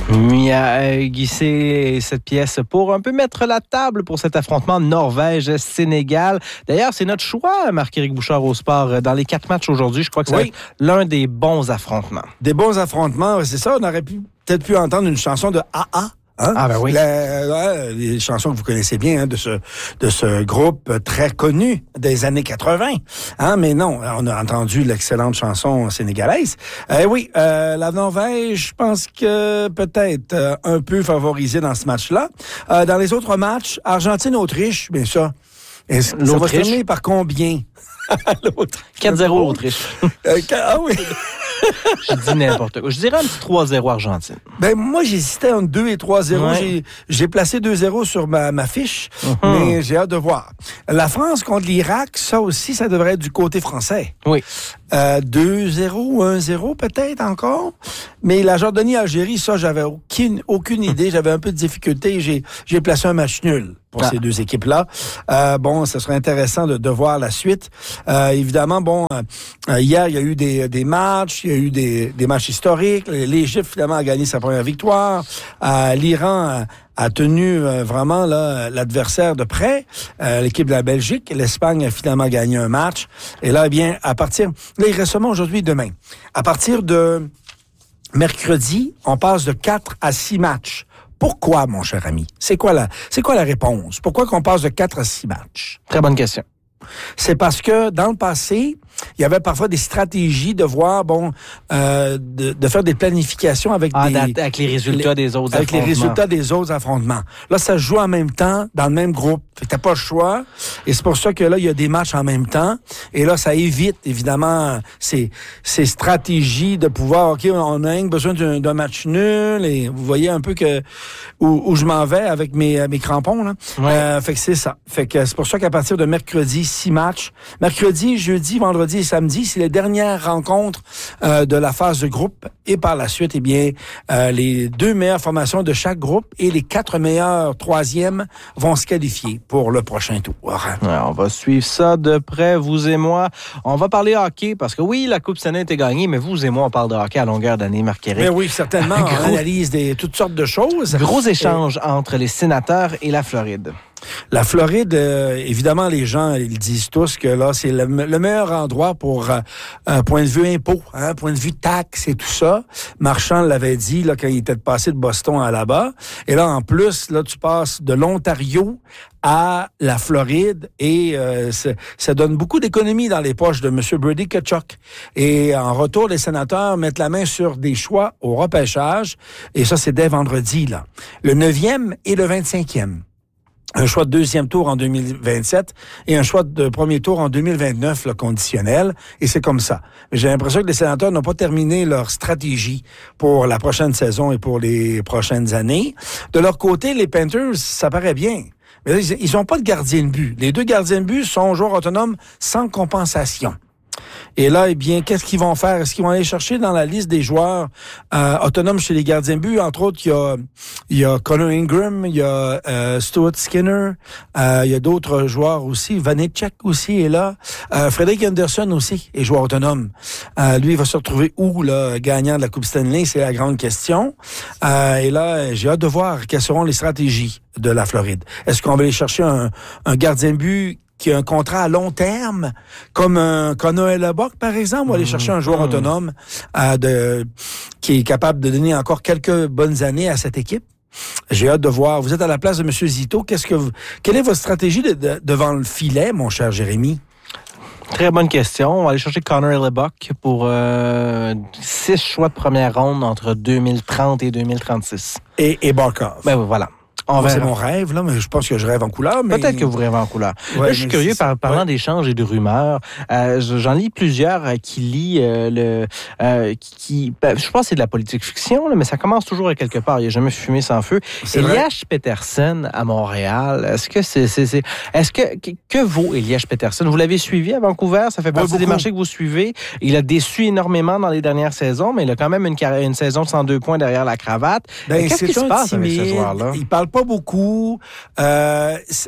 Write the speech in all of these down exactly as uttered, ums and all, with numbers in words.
Mia Guissé, cette pièce pour un peu mettre la table pour cet affrontement Norvège-Sénégal. D'ailleurs, c'est notre choix, Marc-Éric Bouchard au sport, dans les quatre matchs aujourd'hui. Je crois que c'est oui. l'un des bons affrontements. Des bons affrontements, c'est ça. On aurait pu, peut-être pu entendre une chanson de A A. Hein? Ah ben oui. La, les chansons que vous connaissez bien hein, de ce de ce groupe très connu des années quatre-vingts. Hein, mais non, on a entendu l'excellente chanson sénégalaise. Euh, oui, euh, la Norvège, je pense que peut-être euh, un peu favorisée dans ce match-là. Euh, dans les autres matchs, Argentine-Autriche, bien ça. Est-ce que ça va se terminer par combien? quatre zéro l'Autriche. euh, ah oui. Je dis n'importe quoi. Je dirais un petit trois zéro Argentine. Ben moi, j'hésitais entre deux et trois zéro. Ouais. J'ai, j'ai placé deux zéro sur ma, ma fiche, uh-huh. mais j'ai hâte de voir. La France contre l'Irak, ça aussi, ça devrait être du côté français. Oui. Euh, deux zéro, un zéro peut-être encore. Mais la Jordanie-Algérie, ça, j'avais aucune, aucune idée. J'avais un peu de difficulté. J'ai, j'ai placé un match nul pour ah. ces deux équipes-là. Euh, bon, ce serait intéressant de, de voir la suite. Euh, évidemment, bon, euh, hier, il y a eu des, des matchs, il y a eu des, des matchs historiques. L'Égypte, finalement, a gagné sa première victoire. Euh, L'Iran a, a tenu euh, vraiment là, l'adversaire de près, euh, l'équipe de la Belgique. L'Espagne a finalement gagné un match. Et là, eh bien, à partir... Là, il reste seulement aujourd'hui et demain. À partir de mercredi, on passe de quatre à six matchs. Pourquoi, mon cher ami? C'est quoi la, c'est quoi la réponse? Pourquoi qu'on passe de quatre à six matchs? Très bonne question. C'est parce que dans le passé, il y avait parfois des stratégies de voir, bon, euh, de, de faire des planifications avec ah, des... avec les résultats les, des autres avec affrontements. Avec les résultats des autres affrontements. Là, ça se joue en même temps, dans le même groupe. Fait que t'as pas le choix. Et c'est pour ça que là, il y a des matchs en même temps. Et là, ça évite, évidemment, ces, ces stratégies de pouvoir, OK, on a besoin d'un, d'un match nul. Et vous voyez un peu que où, où je m'en vais avec mes, mes crampons, là. Ouais. Euh, fait que c'est ça. Fait que c'est pour ça qu'à partir de mercredi, six matchs. Mercredi, jeudi, vendredi et samedi, c'est les dernières rencontres euh, de la phase de groupe. Et par la suite, eh bien, euh, les deux meilleures formations de chaque groupe et les quatre meilleurs troisièmes vont se qualifier pour le prochain tour. Ouais, on va suivre ça de près, vous et moi. On va parler hockey, parce que oui, la Coupe Stanley a été gagnée, mais vous et moi, on parle de hockey à longueur d'année, Marc-Éric. Mais oui, certainement. On analyse des, toutes sortes de choses. Gros échange et... entre les Sénateurs et la Floride. La Floride, euh, évidemment, les gens, ils disent tous que là, c'est le, le meilleur endroit pour euh, un point de vue impôt, hein, point de vue taxe et tout ça. Marchand l'avait dit là quand il était passé de Boston à là-bas. Et là, en plus, là, tu passes de l'Ontario à la Floride et euh, ça donne beaucoup d'économies dans les poches de M. Brady Tkachuk. Et en retour, les sénateurs mettent la main sur des choix au repêchage. Et ça, c'est dès vendredi, là. Le neuvième et le vingt-cinquième. Un choix de deuxième tour en deux mille vingt-sept et un choix de premier tour en deux mille vingt-neuf, le conditionnel. Et c'est comme ça. Mais j'ai l'impression que les sénateurs n'ont pas terminé leur stratégie pour la prochaine saison et pour les prochaines années. De leur côté, les Panthers, ça paraît bien. Mais là, ils n'ont pas de gardien de but. Les deux gardiens de but sont joueurs autonomes sans compensation. Et là, eh bien, qu'est-ce qu'ils vont faire? Est-ce qu'ils vont aller chercher dans la liste des joueurs euh, autonomes chez les gardiens de but? Entre autres, il y a, il y a Connor Ingram, il y a euh, Stuart Skinner, euh, il y a d'autres joueurs aussi. Vanecek aussi est là. Euh, Frederick Anderson aussi est joueur autonome. Euh, lui, il va se retrouver où, là, gagnant de la Coupe Stanley? C'est la grande question. Euh, et là, j'ai hâte de voir quelles seront les stratégies de la Floride. Est-ce qu'on va aller chercher un, un gardien de but qui a un contrat à long terme, comme un Connor Hellebuck, par exemple, ou aller chercher un joueur mmh. autonome euh, de, qui est capable de donner encore quelques bonnes années à cette équipe? J'ai hâte de voir. Vous êtes à la place de M. Zito. Qu'est-ce que vous, quelle est votre stratégie de, de, devant le filet, mon cher Jérémy? Très bonne question. On va aller chercher Connor Hellebuck pour euh, six choix de première ronde entre deux mille trente et deux mille trente-six. Et, et Barkov. Ben voilà. Moi, c'est mon rêve, là, mais je pense que je rêve en couleur. Mais... Peut-être que vous rêvez en couleur. Ouais, là, je suis curieux, par, parlant ouais. d'échanges et de rumeurs, euh, j'en lis plusieurs euh, qui lisent euh, le... Euh, qui, ben, je pense que c'est de la politique fiction, là, mais ça commence toujours à quelque part. Il n'y a jamais fumé sans feu. Elias Pettersson à Montréal, est-ce que c'est... c'est, c'est est-ce que, que... Que vaut Elias Pettersson? Vous l'avez suivi à Vancouver, ça fait partie ouais, des marchés que vous suivez. Il a déçu énormément dans les dernières saisons, mais il a quand même une, carrière, une saison de cent deux points derrière la cravate. Ben, Qu'est-ce qui se passe timide, avec ce joueur-là? Il parle pas beaucoup. Euh,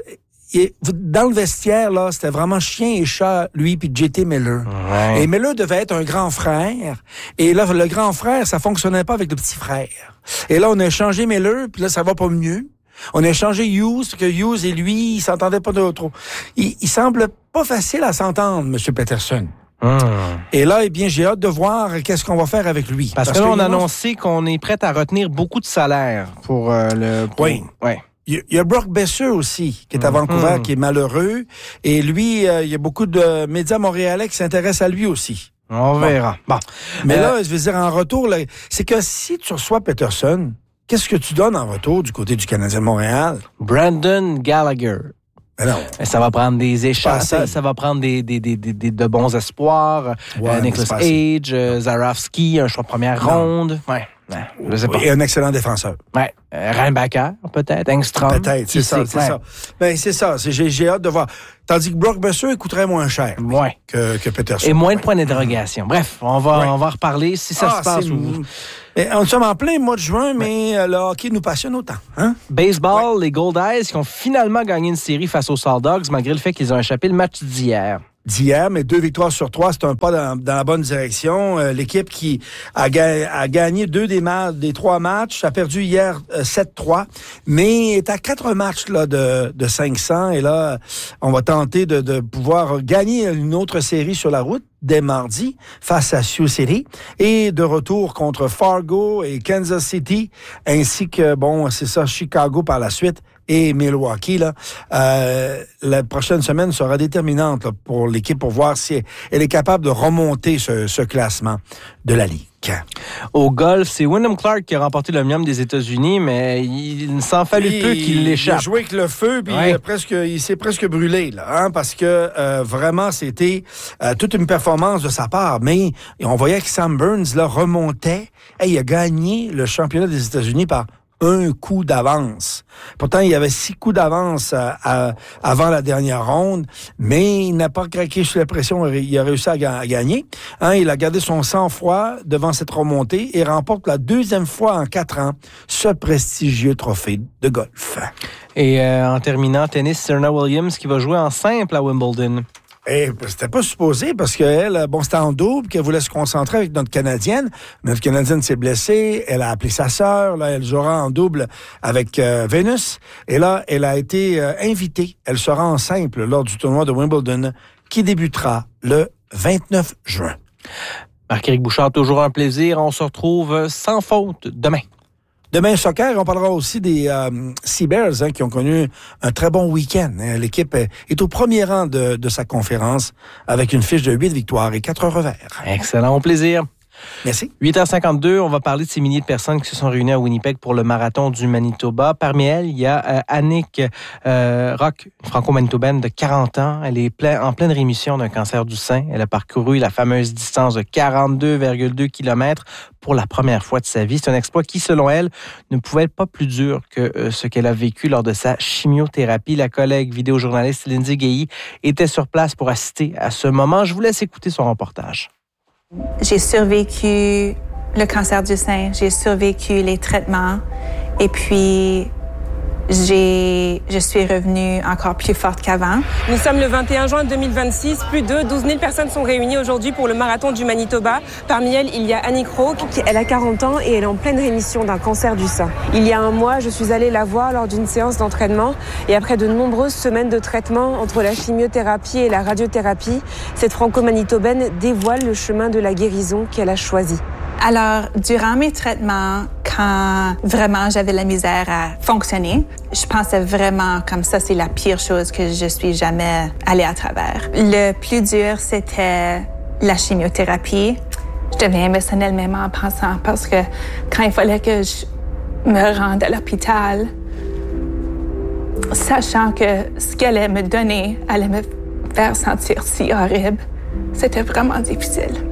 il, dans le vestiaire, là, c'était vraiment chien et chat, lui, puis J T Miller. Ouais. Et Miller devait être un grand frère. Et là, le grand frère, ça fonctionnait pas avec le petit frère. Et là, on a échangé Miller, puis là, ça va pas mieux. On a échangé Hughes, parce que Hughes et lui, ils s'entendaient pas de trop. Il, il semble pas facile à s'entendre, M. Peterson. Hum. Et là, eh bien, j'ai hâte de voir qu'est-ce qu'on va faire avec lui. Parce, Parce que là, on a annoncé qu'on est prêt à retenir beaucoup de salaire pour euh, le... Pour... Oui. Ouais. Il y a Brock Besser aussi, qui est à mmh. Vancouver, mmh. qui est malheureux. Et lui, euh, il y a beaucoup de médias montréalais qui s'intéressent à lui aussi. On bon. verra. Bon. Mais euh... là, je veux dire, en retour, là, c'est que si tu reçois Peterson, qu'est-ce que tu donnes en retour du côté du Canadien de Montréal? Brandon Gallagher. Non. Ça va prendre des échanges, ça, ça va prendre des, des, des, des, des de bons espoirs. Ouais, euh, Nicholas Age, euh, Zarowski, un choix de première non. ronde. Ouais. Ouais, je sais pas. Et un excellent défenseur. Ouais. Euh, Reinbacker, peut-être. Engstrom. Peut-être, c'est ça, c'est ouais. ça. Ben, c'est ça. C'est, j'ai, j'ai hâte de voir. Tandis que Brock Besser coûterait moins cher ouais. que, que Peterson. Et moins de ouais. points d'interrogation. Bref, on va, ouais. on va en reparler si ça ah, se passe. Ou... Et on sommes en plein mois de juin, mais ouais. le hockey nous passionne autant. Hein? Baseball, ouais. les Gold Eyes qui ont finalement gagné une série face aux Salt Dogs, malgré le fait qu'ils ont échappé le match d'hier. D'hier, mais deux victoires sur trois, c'est un pas dans, dans la bonne direction. Euh, l'équipe qui a, ga- a gagné deux des, ma- des trois matchs, a perdu hier euh, sept trois, mais est à quatre matchs là, de, de cinq cents. Et là, on va tenter de, de pouvoir gagner une autre série sur la route dès mardi face à Sioux City et de retour contre Fargo et Kansas City, ainsi que, bon, c'est ça, Chicago par la suite et Milwaukee. Là. Euh, la prochaine semaine sera déterminante là, pour l'équipe pour voir si elle est capable de remonter ce, ce classement de la Ligue. Au golf, c'est Wyndham Clark qui a remporté le Miam des États-Unis, mais il ne s'en fallut peu qu'il l'échappe. Il a joué avec le feu, puis ouais. il, a presque, il s'est presque brûlé, là, hein, parce que euh, vraiment, c'était euh, toute une performance de sa part. Mais on voyait que Sam Burns là, remontait. Hey, il a gagné le championnat des États-Unis par un coup d'avance. Pourtant, il y avait six coups d'avance à, à, avant la dernière ronde, mais il n'a pas craqué sous la pression. Il a réussi à, ga- à gagner. Hein, il a gardé son sang-froid devant cette remontée et remporte la deuxième fois en quatre ans ce prestigieux trophée de golf. Et euh, en terminant, tennis, Serena Williams qui va jouer en simple à Wimbledon. Et c'était pas supposé parce qu'elle, bon, c'était en double, qu'elle voulait se concentrer avec notre Canadienne. Notre Canadienne s'est blessée. Elle a appelé sa sœur. Là, elle jouera en double avec euh, Vénus. Et là, elle a été euh, invitée. Elle sera en simple lors du tournoi de Wimbledon qui débutera le vingt-neuf juin. Marc-Éric Bouchard, toujours un plaisir. On se retrouve sans faute demain. Demain, soccer, on parlera aussi des euh, Sea Bears hein, qui ont connu un très bon week-end. L'équipe est au premier rang de, de sa conférence avec une fiche de huit victoires et quatre revers. Excellent, au plaisir. Merci. huit heures cinquante-deux, on va parler de ces milliers de personnes qui se sont réunies à Winnipeg pour le marathon du Manitoba. Parmi elles, il y a euh, Annick euh, Rock, une franco-manitobaine de quarante ans. Elle est plein, en pleine rémission d'un cancer du sein. Elle a parcouru la fameuse distance de quarante-deux virgule deux kilomètres pour la première fois de sa vie. C'est un exploit qui, selon elle, ne pouvait être pas plus dur que euh, ce qu'elle a vécu lors de sa chimiothérapie. La collègue vidéojournaliste Lindsay Guéhi était sur place pour assister à ce moment. Je vous laisse écouter son reportage. J'ai survécu le cancer du sein, j'ai survécu les traitements et puis j'ai, je suis revenue encore plus forte qu'avant. Nous sommes le vingt et un juin deux mille vingt-six. Plus de douze mille personnes sont réunies aujourd'hui pour le marathon du Manitoba. Parmi elles, il y a Annick Roque. Elle a quarante ans et elle est en pleine rémission d'un cancer du sein. Il y a un mois, je suis allée la voir lors d'une séance d'entraînement et après de nombreuses semaines de traitement entre la chimiothérapie et la radiothérapie, cette franco-manitobaine dévoile le chemin de la guérison qu'elle a choisi. Alors, durant mes traitements, quand vraiment j'avais la misère à fonctionner, je pensais vraiment comme ça, c'est la pire chose que je suis jamais allée à travers. Le plus dur, c'était la chimiothérapie. Je devenais émotionnelle même en pensant parce que quand il fallait que je me rende à l'hôpital, sachant que ce qu'elle allait me donner allait me faire sentir si horrible, c'était vraiment difficile.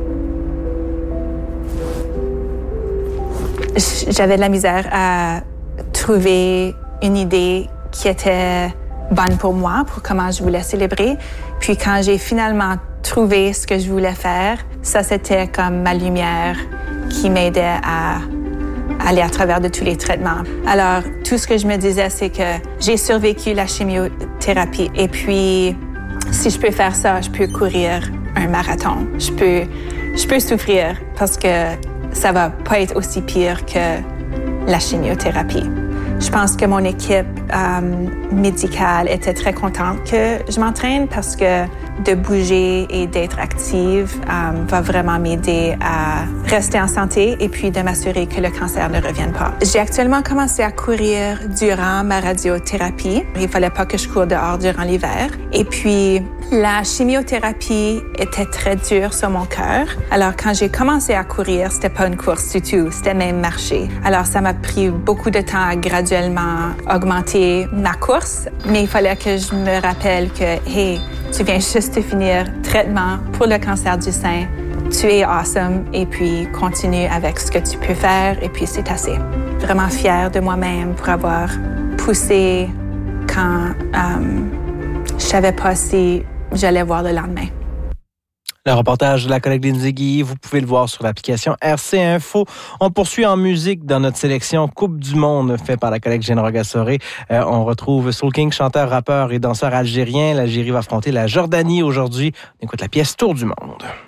J'avais de la misère à trouver une idée qui était bonne pour moi, pour comment je voulais célébrer. Puis quand j'ai finalement trouvé ce que je voulais faire, ça c'était comme ma lumière qui m'aidait à aller à travers de tous les traitements. Alors, tout ce que je me disais, c'est que j'ai survécu la chimiothérapie chimiothérapie. Et puis, si je peux faire ça, je peux courir un marathon. Je peux, je peux souffrir parce que ça va pas être aussi pire que la chimiothérapie. Je pense que mon équipe euh, médicale était très contente que je m'entraîne parce que de bouger et d'être active euh, va vraiment m'aider à rester en santé et puis de m'assurer que le cancer ne revienne pas. J'ai actuellement commencé à courir durant ma radiothérapie. Il fallait pas que je cours dehors durant l'hiver. Et puis, la chimiothérapie était très dure sur mon cœur. Alors, quand j'ai commencé à courir, c'était pas une course du tout, c'était même marcher. Alors, ça m'a pris beaucoup de temps à graduellement augmenter ma course. Mais il fallait que je me rappelle que, hey, tu viens juste de finir traitement pour le cancer du sein. Tu es awesome et puis continue avec ce que tu peux faire et puis c'est assez. Vraiment fière de moi-même pour avoir poussé quand euh, je savais pas si j'allais voir le lendemain. Le reportage de la collègue Lindsay Guilly, vous pouvez le voir sur l'application R C Info. On poursuit en musique dans notre sélection Coupe du Monde fait par la collègue Jeanne Rogassoré. Euh, on retrouve Soul King, chanteur, rappeur et danseur algérien. L'Algérie va affronter la Jordanie aujourd'hui. On écoute la pièce Tour du Monde.